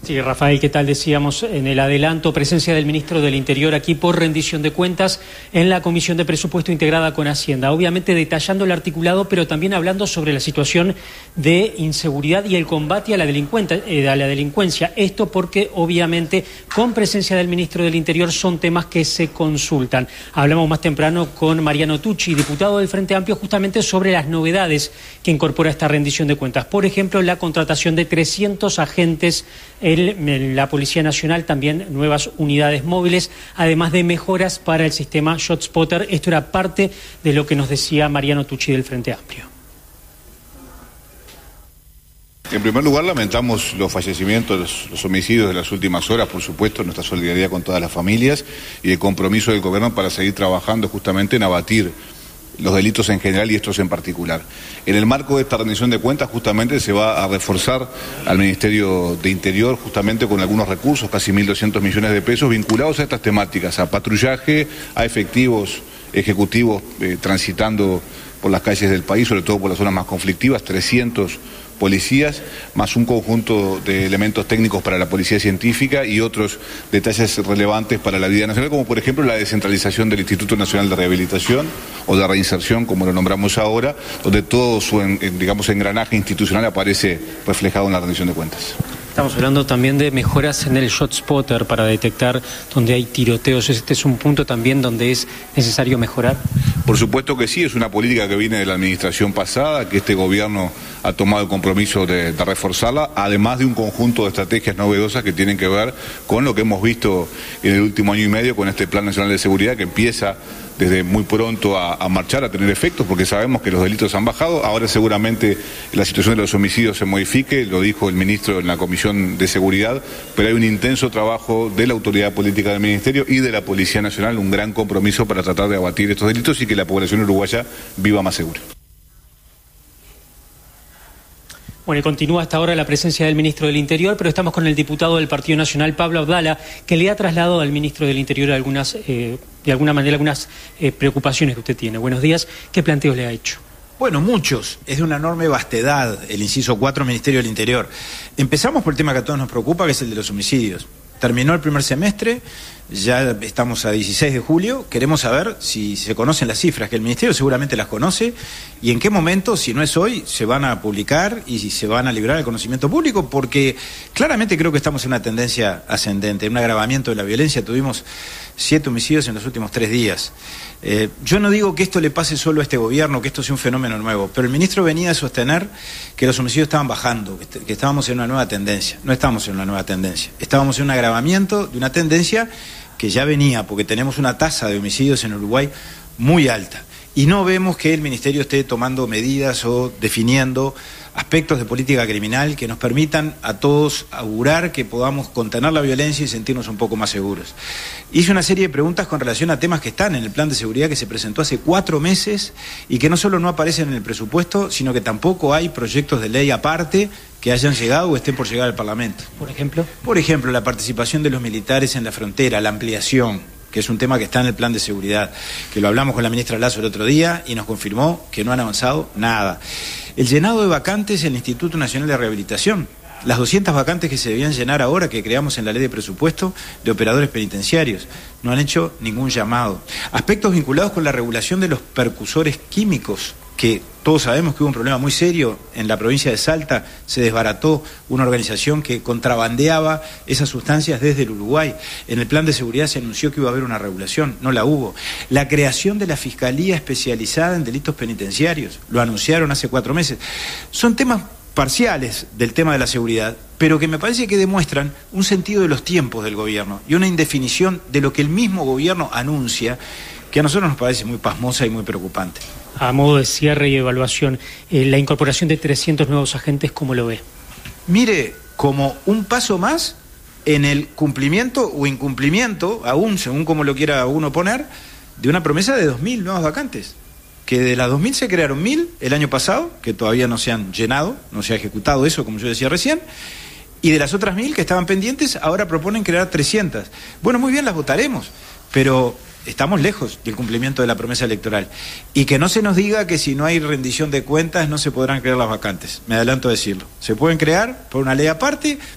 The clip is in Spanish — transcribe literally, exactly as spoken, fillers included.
Sí, Rafael, ¿qué tal? Decíamos en el adelanto, presencia del ministro del Interior aquí por rendición de cuentas en la Comisión de Presupuesto integrada con Hacienda. Obviamente detallando el articulado, pero también hablando sobre la situación de inseguridad y el combate a la, eh, a la delincuencia. Esto porque, obviamente, con presencia del ministro del Interior son temas que se consultan. Hablamos más temprano con Mariano Tucci, diputado del Frente Amplio, justamente sobre las novedades que incorpora esta rendición de cuentas. Por ejemplo, la contratación de trescientos agentes en la Policía Nacional, también nuevas unidades móviles, además de mejoras para el sistema ShotSpotter. Esto era parte de lo que nos decía Mariano Tucci del Frente Amplio. En primer lugar, lamentamos los fallecimientos, los, los homicidios de las últimas horas, por supuesto, nuestra solidaridad con todas las familias y el compromiso del gobierno para seguir trabajando justamente en abatir los delitos en general y estos en particular. En el marco de esta rendición de cuentas justamente se va a reforzar al Ministerio de Interior justamente con algunos recursos, casi mil doscientos millones de pesos vinculados a estas temáticas, a patrullaje, a efectivos ejecutivos eh, transitando por las calles del país, sobre todo por las zonas más conflictivas, trescientos policías, más un conjunto de elementos técnicos para la policía científica y otros detalles relevantes para la vida nacional, como por ejemplo la descentralización del Instituto Nacional de Rehabilitación o de Reinserción, como lo nombramos ahora, donde todo su, digamos, engranaje institucional aparece reflejado en la rendición de cuentas. Estamos hablando también de mejoras en el ShotSpotter para detectar donde hay tiroteos. ¿Este es un punto también donde es necesario mejorar? Por supuesto que sí, es una política que viene de la administración pasada, que este gobierno ha tomado el compromiso de, de reforzarla, además de un conjunto de estrategias novedosas que tienen que ver con lo que hemos visto en el último año y medio con este Plan Nacional de Seguridad que empieza desde muy pronto a, a marchar, a tener efectos, porque sabemos que los delitos han bajado. Ahora seguramente la situación de los homicidios se modifique, lo dijo el ministro en la Comisión de Seguridad, pero hay un intenso trabajo de la autoridad política del Ministerio y de la Policía Nacional, un gran compromiso para tratar de abatir estos delitos y que la población uruguaya viva más segura. Bueno, y continúa hasta ahora la presencia del ministro del Interior, pero estamos con el diputado del Partido Nacional, Pablo Abdala, que le ha trasladado al ministro del Interior algunas, eh, de alguna manera, algunas eh, preocupaciones que usted tiene. Buenos días, ¿qué planteos le ha hecho? Bueno, muchos. Es de una enorme vastedad el inciso cuatro, Ministerio del Interior. Empezamos por el tema que a todos nos preocupa, que es el de los homicidios. Terminó el primer semestre, ya estamos a dieciséis de julio, queremos saber si se conocen las cifras, que el Ministerio seguramente las conoce, y en qué momento, si no es hoy, se van a publicar y si se van a librar al conocimiento público, porque claramente creo que estamos en una tendencia ascendente, en un agravamiento de la violencia. Tuvimos siete homicidios en los últimos tres días. Eh, yo no digo que esto le pase solo a este gobierno, que esto sea un fenómeno nuevo, pero el ministro venía a sostener que los homicidios estaban bajando, que, que estábamos en una nueva tendencia. No estamos en una nueva tendencia, estábamos en un agravamiento de una tendencia que ya venía, porque tenemos una tasa de homicidios en Uruguay muy alta. Y no vemos que el Ministerio esté tomando medidas o definiendo aspectos de política criminal que nos permitan a todos augurar que podamos contener la violencia y sentirnos un poco más seguros. Hice una serie de preguntas con relación a temas que están en el plan de seguridad que se presentó hace cuatro meses y que no solo no aparecen en el presupuesto, sino que tampoco hay proyectos de ley aparte que hayan llegado o estén por llegar al Parlamento. ¿Por ejemplo? Por ejemplo, la participación de los militares en la frontera, la ampliación, que es un tema que está en el plan de seguridad, que lo hablamos con la ministra Lazo el otro día y nos confirmó que no han avanzado nada. El llenado de vacantes en el Instituto Nacional de Rehabilitación, las doscientas vacantes que se debían llenar ahora, que creamos en la ley de presupuesto de operadores penitenciarios, no han hecho ningún llamado. Aspectos vinculados con la regulación de los percusores químicos, que todos sabemos que hubo un problema muy serio en la provincia de Salta, se desbarató una organización que contrabandeaba esas sustancias desde el Uruguay. En el plan de seguridad se anunció que iba a haber una regulación, no la hubo. La creación de la Fiscalía Especializada en Delitos Penitenciarios, lo anunciaron hace cuatro meses. Son temas parciales del tema de la seguridad, pero que me parece que demuestran un sentido de los tiempos del gobierno y una indefinición de lo que el mismo gobierno anuncia, que a nosotros nos parece muy pasmosa y muy preocupante. A modo de cierre y evaluación, eh, la incorporación de trescientos nuevos agentes, ¿cómo lo ve? Mire, como un paso más en el cumplimiento o incumplimiento, aún según como lo quiera uno poner, de una promesa de dos mil nuevas vacantes. Que de las dos mil se crearon mil el año pasado, que todavía no se han llenado, no se ha ejecutado eso, como yo decía recién, y de las otras mil que estaban pendientes, ahora proponen crear trescientas. Bueno, muy bien, las votaremos, pero estamos lejos del cumplimiento de la promesa electoral. Y que no se nos diga que si no hay rendición de cuentas no se podrán crear las vacantes. Me adelanto a decirlo. Se pueden crear por una ley aparte,